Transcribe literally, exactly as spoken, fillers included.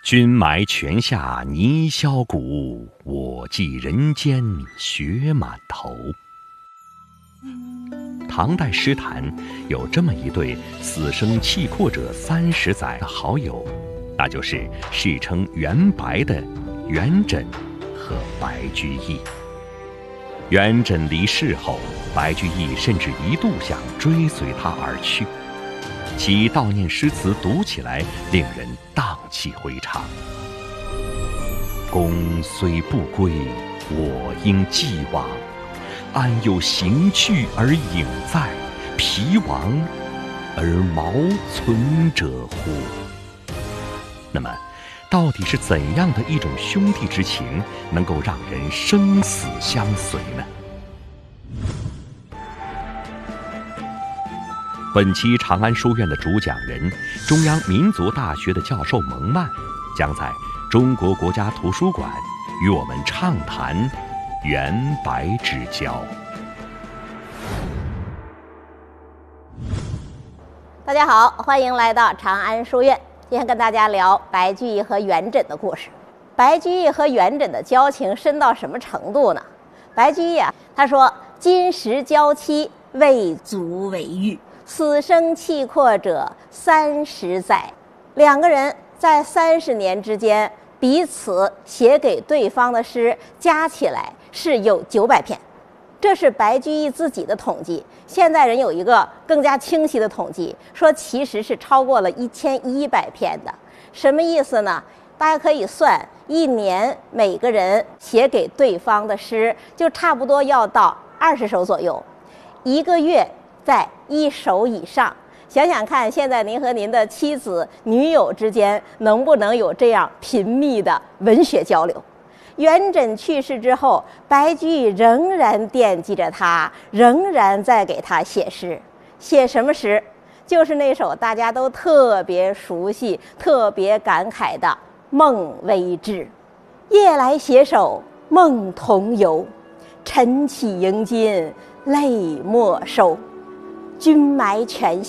君埋泉下泥销骨，我寄人间雪满头。唐代诗坛有这么一对死生契阔者三十载的好友，那就是世称元白的元稹和白居易。元稹离世后，白居易甚至一度想追随他而去，其悼念诗词读起来令人荡气回肠。公虽不归，我应既往，安有行去而影在，疲亡而毛存者乎？那么到底是怎样的一种兄弟之情能够让人生死相随呢？本期长安书院的主讲人，中央民族大学的教授蒙曼，将在中国国家图书馆与我们畅谈元白之交。 大家好，欢迎来到长安书院。今天跟大家聊白居易和元稹的故事。白居易和元稹的交情深到什么程度呢？白居易啊，他说：“今时交期，未足为喻。死生契阔者三十载。”两个人在三十年之间，彼此写给对方的诗加起来是有九百篇。这是白居易自己的统计，现代人有一个更加清晰的统计，说其实是超过了一千一百篇的。什么意思呢？大家可以算，一年每个人写给对方的诗就差不多要到二十首左右，一个月在一首以上。想想看，现在您和您的妻子、女友之间能不能有这样频密的文学交流？元稹去世之后，白居易仍然惦记着他，仍然在给他写诗。写什么诗？就是那首大家都特别熟悉、特别感慨的《梦微志》。夜来携手梦同游，晨起迎襟泪莫收。君埋泉